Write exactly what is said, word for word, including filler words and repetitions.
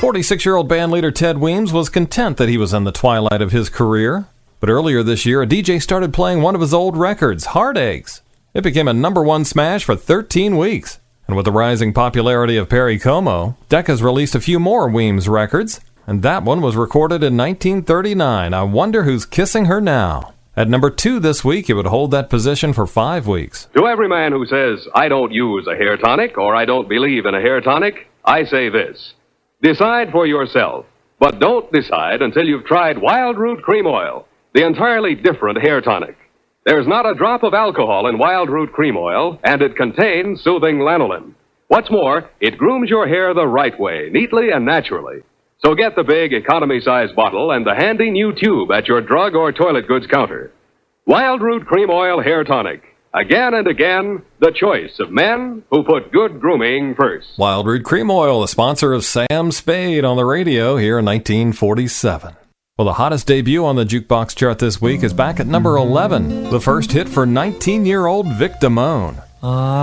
forty-six-year-old bandleader Ted Weems was content that he was in the twilight of his career. But earlier this year, a D J started playing one of his old records, Heartaches. It became a number one smash for thirteen weeks. And with the rising popularity of Perry Como, Decca's released a few more Weems records, and that one was recorded in nineteen thirty-nine. I Wonder Who's Kissing Her Now. At number two this week, it would hold that position for five weeks. To every man who says, I don't use a hair tonic or I don't believe in a hair tonic, I say this. Decide for yourself, but don't decide until you've tried Wild Root Cream Oil, the entirely different hair tonic. There's not a drop of alcohol in Wild Root Cream Oil, and it contains soothing lanolin. What's more, it grooms your hair the right way, neatly and naturally. So get the big economy-size bottle and the handy new tube at your drug or toilet goods counter. Wild Root Cream Oil Hair Tonic. Again and again, the choice of men who put good grooming first. Wild Root Cream Oil, a sponsor of Sam Spade on the radio here in nineteen forty-seven. Well, the hottest debut on the Jukebox chart this week is back at number eleven, the first hit for nineteen-year-old Vic Damone.